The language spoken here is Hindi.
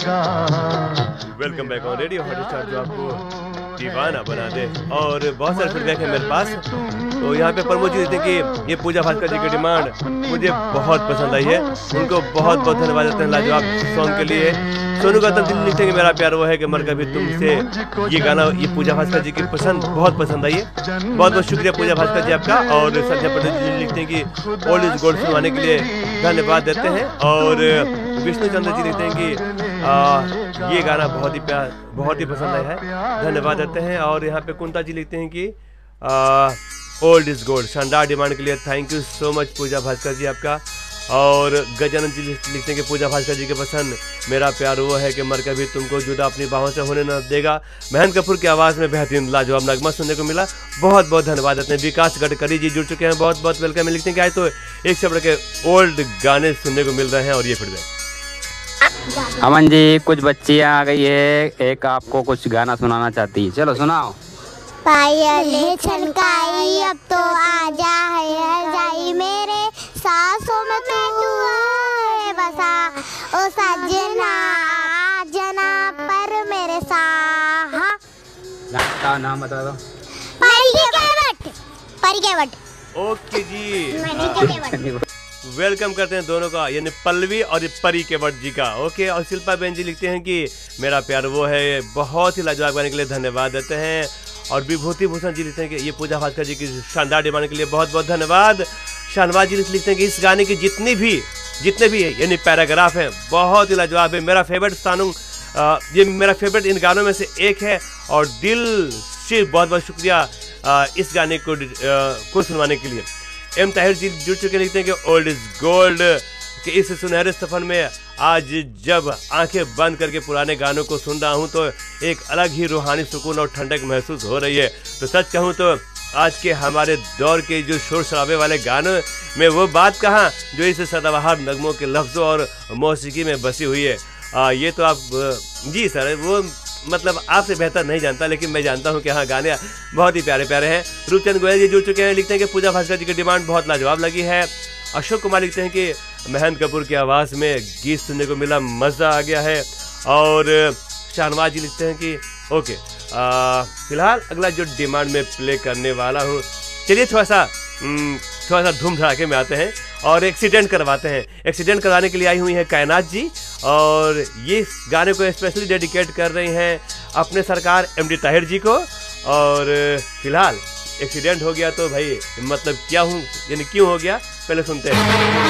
Welcome back on radio Hotstar, जो आपको दीवाना बना दे। और बहुत सारे फीडबैक है मेरे पास। तो यहाँ पे प्रमोद जी देते हैं कि ये पूजा भास्कर जी की डिमांड मुझे बहुत पसंद आई है। उनको बहुत बहुत धन्यवाद देते हैं लाजवाब सॉन्ग के लिए। सोनू गौतम जी लिखते हैं कि मेरा प्यार वो है कि मर कभी तुमसे, ये गाना ये पूजा भास्कर जी की बहुत पसंद आई है। बहुत बहुत शुक्रिया पूजा भास्कर जी आपका। और संध्या पटेल जी लिखते हैं कि ओल्ड इज गोल्ड सुनवाने के लिए धन्यवाद देते हैं। और विष्णु चंद्र जी लिखते हैं कि ये गाना बहुत ही पसंद आया है, धन्यवाद देते हैं। और यहाँ पे कुंता जी लिखते हैं कि ओल्ड इज गोल्ड शानदार डिमांड के लिए थैंक यू सो मच पूजा भास्कर जी आपका। और गजानंद जी लिखते हैं कि पूजा भास्कर जी के पसंद मेरा प्यार वो है कि मर कभी तुमको जुदा अपनी बाहों से होने न देगा। महन कपूर की आवाज़ में बेहतरीन लाजवाब नगमा सुनने को मिला, बहुत बहुत धन्यवाद देते हैं। विकास गडकरी जी जुड़ चुके हैं, बहुत बहुत वेलकम। लिखते हैं कि आज तो एक से बढ़ के ओल्ड गाने सुनने को मिल रहे हैं। और ये फीडबैक अमन जी, कुछ बच्चियाँ आ गई है, एक आपको कुछ गाना सुनाना चाहती है, चलो सुनाओ। पायल छनकाई अब तो आजा है जाई मेरे सांसों में तू है बसा ओ सजना जना पर मेरे साहा। का नाम बता दो। परी केवट। ओके जी, वेलकम करते हैं दोनों का, यानी पल्लवी और परी केवट जी का। ओके। और शिल्पा बेन जी लिखते हैं कि मेरा प्यार वो है, बहुत ही लाजवाब गाने के लिए धन्यवाद देते हैं। और विभूति भूषण जी लिखते हैं कि ये पूजा भास्कर जी की शानदार डिमांड के लिए बहुत बहुत धन्यवाद। शाहनवाज जी लिखते हैं कि इस गाने की जितने भी यानी पैराग्राफ हैं बहुत ही लाजवाब है। मेरा फेवरेट ये मेरा फेवरेट इन गानों में से एक है। और दिल से बहुत बहुत शुक्रिया इस गाने को सुनवाने के लिए। एम ताहिर जी जुड़ चुके, लिखते हैं कि ओल्ड इज गोल्ड कि इस सुनहरे सफर में आज जब आंखें बंद करके पुराने गानों को सुन रहा हूं तो एक अलग ही रूहानी सुकून और ठंडक महसूस हो रही है। तो सच कहूं तो आज के हमारे दौर के जो शोर शराबे वाले गानों में वो बात कहाँ जो इस सदाबहार नगमों के लफ्ज़ों और मौसीकी में बसी हुई है। ये तो आप जी सर, वो मतलब आपसे बेहतर नहीं जानता, लेकिन मैं जानता हूँ कि हाँ गाने बहुत ही प्यारे प्यारे हैं। रूपचंद गोयल जी जुड़ चुके हैं, लिखते हैं कि पूजा भास्कर जी की डिमांड बहुत लाजवाब लगी है। अशोक कुमार लिखते हैं कि महन कपूर की आवाज़ में गीत सुनने को मिला, मज़ा आ गया है। और शाहनवाज जी लिखते हैं कि ओके, फिलहाल अगला जो डिमांड में प्ले करने वाला हूँ, चलिए थोड़ा सा धूम धड़ाके में आते हैं और एक्सीडेंट करवाते हैं। एक्सीडेंट करवाने के लिए आई हुई हैं कायनात जी, और ये गाने को स्पेशली डेडिकेट कर रही हैं अपने सरकार एमडी ताहिर जी को। और फिलहाल एक्सीडेंट हो गया तो भाई मतलब क्या हूँ यानी क्यों हो गया, पहले सुनते हैं।